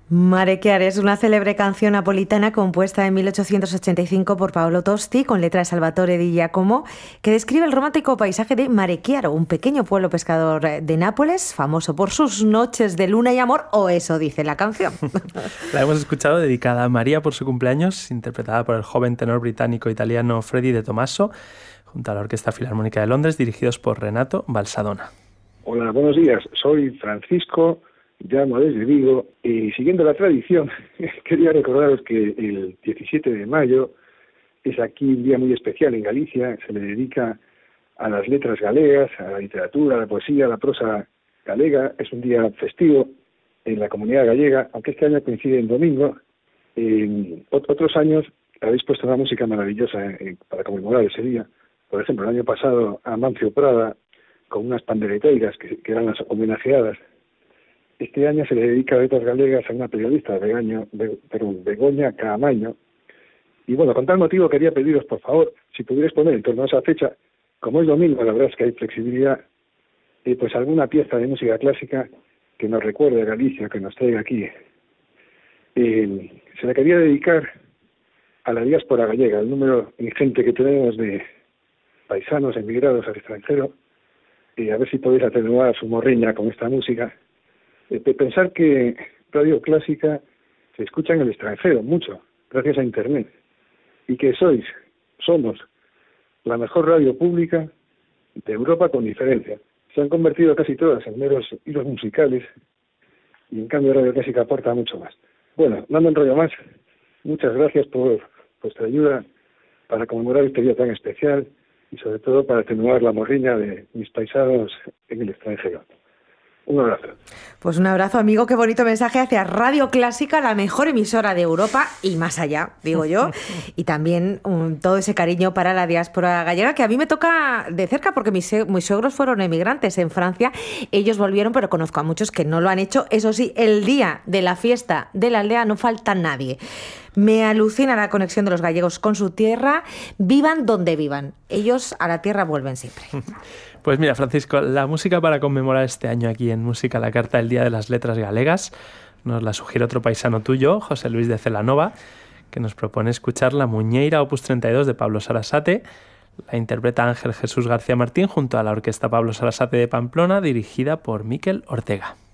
Marechear es una célebre canción napolitana compuesta en 1885 por Paolo Tosti con letra de Salvatore Di Giacomo, que describe el romántico paisaje de Marechiaro, un pequeño pueblo pescador de Nápoles, famoso por sus noches de luna y amor, o eso dice la canción. La hemos escuchado dedicada a María por su cumpleaños, interpretada por el joven tenor británico-italiano Freddie De Tomaso, junto a la Orquesta Filarmónica de Londres, dirigidos por Renato Balsadona. Hola, buenos días. Soy Francisco, llamo desde Vigo y siguiendo la tradición quería recordaros que el 17 de mayo es aquí un día muy especial en Galicia. Se le dedica a las letras galegas, a la literatura, a la poesía, a la prosa galega. Es un día festivo en la comunidad gallega, aunque este año coincide en domingo. Otros años habéis puesto una música maravillosa para conmemorar ese día. Por ejemplo, el año pasado Amancio Prada con unas pandereteiras que eran las homenajeadas. Este año se le dedica a letras galegas a una periodista, Begoña Caamaño. Y bueno, con tal motivo quería pediros, por favor, si pudierais poner en torno a esa fecha, como es domingo, la verdad es que hay flexibilidad, pues alguna pieza de música clásica que nos recuerde a Galicia, que nos traiga aquí. Se la quería dedicar a la diáspora gallega, el número ingente que tenemos de paisanos emigrados al extranjero, y a ver si podéis atenuar su morriña con esta música. Pensar que Radio Clásica se escucha en el extranjero mucho, gracias a Internet, y que somos la mejor radio pública de Europa con diferencia. Se han convertido casi todas en meros hilos musicales y en cambio Radio Clásica aporta mucho más. Bueno, no me enrollo más. Muchas gracias por vuestra ayuda para conmemorar este día tan especial y sobre todo para atenuar la morriña de mis paisanos en el extranjero. Un abrazo. Pues un abrazo, amigo. Qué bonito mensaje hacia Radio Clásica, la mejor emisora de Europa y más allá, digo yo. Y también todo ese cariño para la diáspora gallega, que a mí me toca de cerca porque mis suegros fueron emigrantes en Francia. Ellos volvieron, pero conozco a muchos que no lo han hecho. Eso sí, el día de la fiesta de la aldea no falta nadie. Me alucina la conexión de los gallegos con su tierra. Vivan donde vivan. Ellos a la tierra vuelven siempre. Pues mira, Francisco, la música para conmemorar este año aquí en Música a la Carta, el Día de las Letras Galegas, nos la sugiere otro paisano tuyo, José Luis de Celanova, que nos propone escuchar la Muñeira Opus 32 de Pablo Sarasate. La interpreta Ángel Jesús García Martín junto a la Orquesta Pablo Sarasate de Pamplona, dirigida por Miquel Ortega.